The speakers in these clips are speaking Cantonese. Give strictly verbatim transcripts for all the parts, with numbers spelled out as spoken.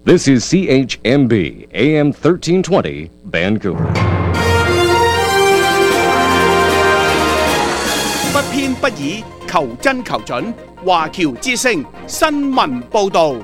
This is C H M B, A M thirteen twenty, Vancouver. 不偏不倚，求真求準。華僑之聲新聞報導。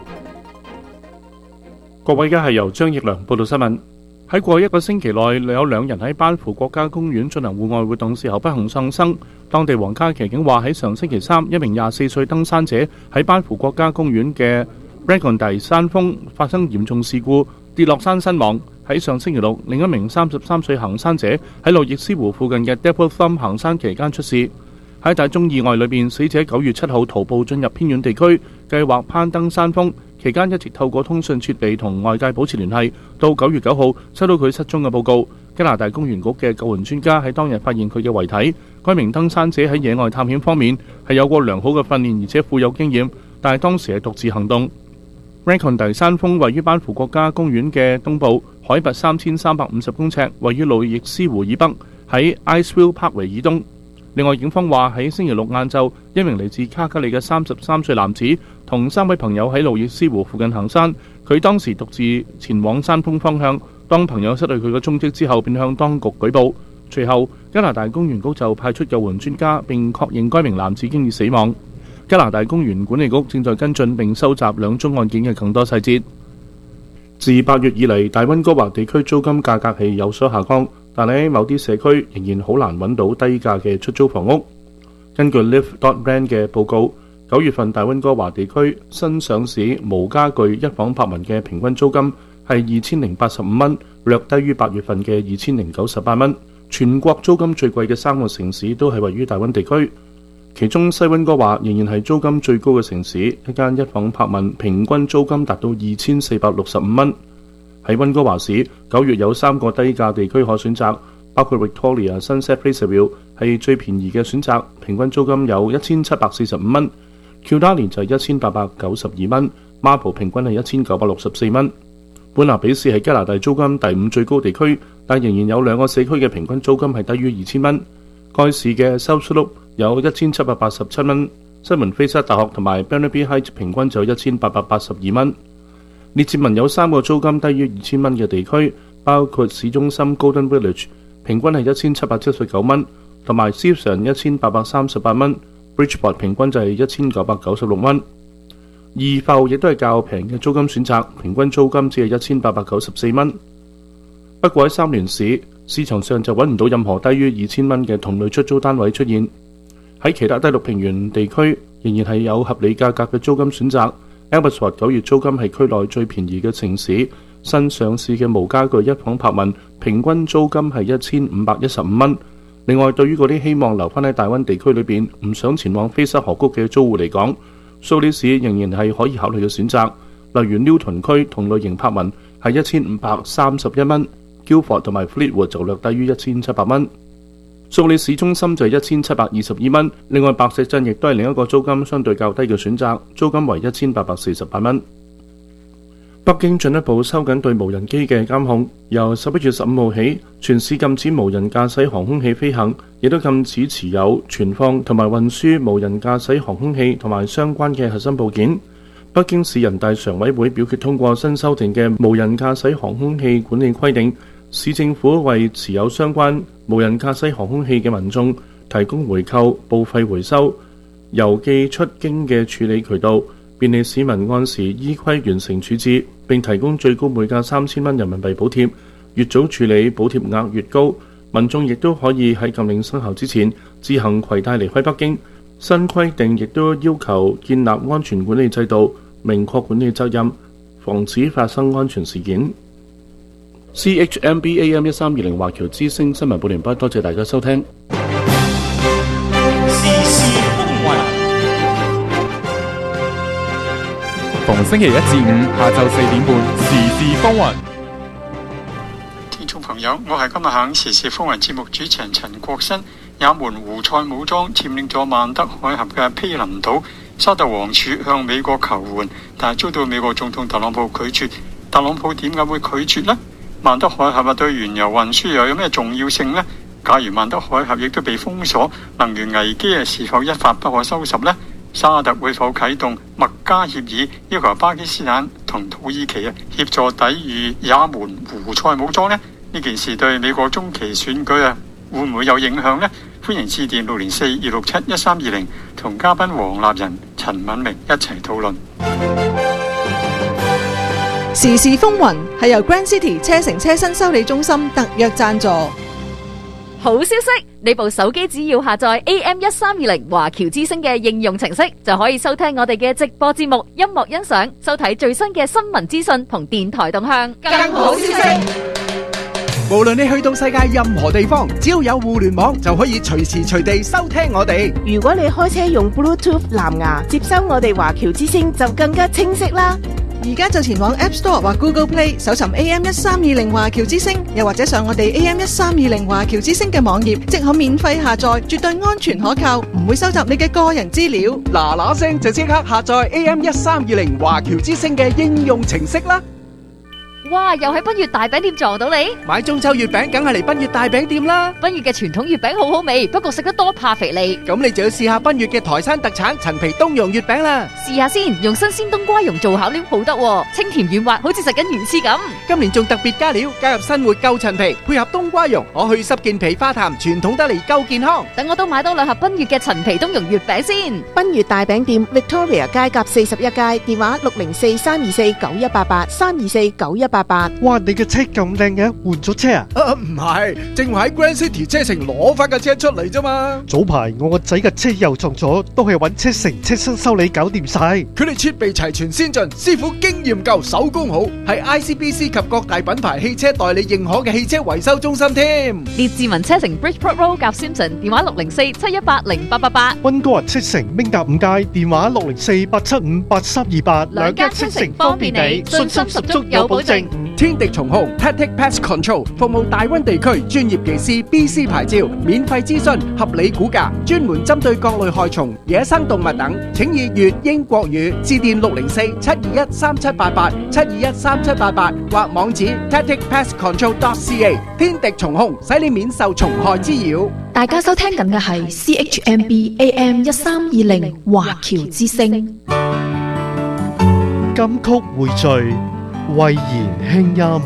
各位，而家係由張奕良報道新聞。喺過去一個星期內，有兩人喺班夫國家公園進行戶外活動時候不幸喪生。當地皇家騎警話喺上星期三，一名廿四歲登山者喺班夫國家公園嘅 Brecon 山峰發生嚴重事故，跌落山身亡。喺上星期六，另一名三十三歲行山者喺路易斯湖附近嘅 Devil Thumb 行山期間出事。喺大宗意外裏邊，死者九月七號徒步進入偏遠地區，計劃攀登山峰，期間一直透過通訊設備同外界保持聯繫。到九月九號收到佢失蹤嘅報告。加拿大公園局嘅救援專家喺當日發現佢嘅遺體。該名登山者喺野外探險方面係有過良好嘅訓練，而且富有經驗，但係當時係獨自行動。Brecon 山峰位於班夫國家公園嘅東部，海拔三千三百五十公尺，位於路易斯湖以北，喺 Iceville Parkway 以東。另外，警方話喺星期六晏晝，一名嚟自卡加利嘅三十三歲男子同三位朋友喺路易斯湖附近行山。佢當時獨自前往山峰方向，當朋友失去佢嘅蹤跡之後，便向當局舉報。隨後，加拿大公園局就派出救援專家，並確認該名男子經已死亡。加拿大公園管理局正在跟進並收集兩宗案件嘅更多細節。自八月以嚟，大溫哥華地區租金價格係有所下降，但喺某啲社區仍然好難揾到低價嘅出租房屋。根據 Live dot rent 嘅報告，九月份大溫哥華地區新上市無家具一房百文嘅平均租金係二千零八十五蚊，略低於八月份嘅二千零九十八蚊。全國租金最貴嘅三個城市都係位於大溫地區。其中西溫哥華仍然係租金最高嘅城市，一間一房柏文平均租金達到二千四百六十五蚊。喺溫哥華市，九月有三個低價地區可選擇，包括 Victoria、Sunset Placerville 係最便宜嘅選擇，平均租金有一千七百四十五蚊。Kildare 就係一千八百九十二蚊 ，Marble 平均係一千九百六十四蚊。本拿比市係加拿大租金第五最高地區，但仍然有兩個社區嘅平均租金係低於二千蚊。該市嘅 South Slope有一千七百八十七蚊，西門菲沙大學同埋 Burnaby Heights 平均就一千八百八十二蚊。列治文有三個租金低於二千蚊嘅地區，包括市中心 Golden Village 平均係一千七百七十九蚊，同埋 Sefton 一千八百三十八蚊 ，Bridgeport 平均就係一千九百九十六蚊。二埠亦都係較平嘅租金選擇，平均租金只係一千八百九十四蚊。不過喺三聯市市場上就揾唔到任何低於二千蚊嘅同類出租單位出現。喺其他低陸平原地區仍然係有合理價格嘅租金選擇。Abbotsford 九月租金係區內最便宜嘅城市，新上市嘅無家具一房柏文平均租金係一千五百一十五蚊。另外，對於嗰啲希望留返喺大溫地區裏邊唔想前往菲沙河谷嘅租戶嚟講，蘇黎世仍然係可以考慮嘅選擇。例如 Newton 區同類型柏文係一千五百三十一蚊 ，Guildford 同埋 Fleetwood 就略低於一千七百蚊。蘇黎市中心就係一千七百二十二蚊。另外，白石鎮亦都係另一個租金相對較低嘅選擇，租金為一千八百四十八蚊。北京進一步收緊對無人機嘅監控，由十一月十五號起，全市禁止無人駕駛航空器飛行，亦都禁止持有、存放同埋運輸無人駕駛航空器同埋相關嘅核心部件。北京市人大常委會表決通過新修訂嘅無人駕駛航空器管理規定，市政府為持有相關無人駕駛航空器嘅民眾提供回購、報廢回收、郵寄出京嘅處理渠道，便利市民按時依規完成處置，並提供最高每架三千蚊人民幣補貼，越早處理補貼額越高。民眾亦都可以喺禁令生效之前自行攜帶離開北京。新規定亦都要求建立安全管理制度，明確管理責任，防止發生安全事件。C H M B A M 一三二零華僑之聲新聞報完畢，多謝大家收聽。 時事風雲，逢星期一至五下晝四點半，時事風雲。 聽眾朋友，我係今日響時事風雲節目主持人陳國新。也門胡塞武裝佔領咗曼德海峽嘅毗鄰島，沙特王儲向美國求援，但係遭到美國總統特朗普拒絕。特朗普點解會拒絕呢？曼德海峽對原油運輸又有咩重要性呢？假如曼德海峽亦都被封鎖，能源危機係是否一發不可收拾呢？ 沙特會否啟動麥加協議，要求巴基斯坦同土耳其啊協助抵禦也門胡塞武裝呢？呢件事對美國中期選舉啊會唔會有影響呢？歡迎致電六零四二六七一三二零，同嘉賓黃立仁、陳敏明一齊討論。 時事風雲係由 Grand City 車城車身修理中心特約贊助。 好消息，你部手機只要下載 A M 一三二零華僑之聲嘅應用程式，就可以收聽我哋嘅直播節目、音樂欣賞、收睇最新嘅新聞資訊同電台動向。更好消息， 無論你去到世界任何地方，只要有互聯網，就可以隨時隨地收聽我哋。 如果你開車用 Bluetooth 藍牙接收我哋華僑之聲，就更加清晰啦。 而家就前往 App Store 或 Google Play 搜尋 A M 一三二零華僑之聲，又或者上我哋 A M 一三二零華僑之聲嘅網頁，即可免費下載，絕對安全可靠，唔會收集你嘅個人資料。 嗱嗱聲就即刻下載 A M 一三二零華僑之聲嘅應用程式啦！ 哇！又喺奔月大餅店撞到你， 買中秋月餅梗係嚟奔月大餅店啦！ 奔月嘅傳統月餅好好味，不過食得多怕肥膩。 咁你就要試下奔月嘅台山特產陳皮冬蓉月餅啦！ 試下先，用新鮮冬瓜蓉做餡料好得喎，清甜軟滑，好似食緊魚翅咁。 今年仲特別加料，加入新活夠陳皮，配合冬瓜蓉，我去濕健脾化痰，傳統得嚟夠健康。 等我都買多兩盒奔月嘅陳皮冬蓉月餅先。 奔月大餅店 Victoria 街甲四十一街，電話六零四三二四九一八八三二四九一八八。 哇！你嘅車咁靚嘅，換咗車啊？ 啊，唔係，正話喺 Grand City 車城攞翻架車出嚟啫嘛。 早排我個仔嘅車又撞咗，都係揾車城車身修理搞掂晒。 佢哋設備齊全先進，師傅經驗夠，手工好，係 I C B C 及各大品牌汽車代理認可嘅汽車維修中心添。 列治文車城 Bridgeport Road 夾 Simpson， 電話六零四七一八零八八八。 溫哥華車城明達五街，電話六零四八七五八三二八。 兩間車城方便你，信心十足有保證。 天敵蟲控 Tactic Pest Control 服務大溫地區，專業技師 B C 牌照，免費諮詢，合理估價，專門針對各類害蟲、野生動物等，請以粵英國語致電六零四七二一三七八八七二一三七八八或網址 tactic pest control dot c a。 天敵蟲控，使你免受蟲害滋擾。 大家收聽緊嘅係 C H M B A M 一三二零華僑之聲。 金曲匯聚，慧言輕音。